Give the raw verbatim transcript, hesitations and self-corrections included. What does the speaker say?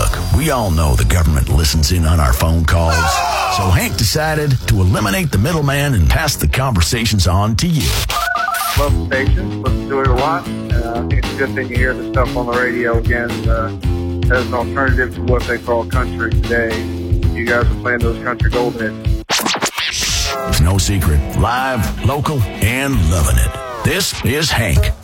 Look, we all know the government listens in on our phone calls, so Hank decided to eliminate the middleman and pass the conversations on to you. Love the station, listen to it a lot. Uh, I think it's a good thing to hear the stuff on the radio again uh, as an alternative to what they call country today. You guys are playing those country gold hits. It's no secret, live, local, and loving it. This is Hank.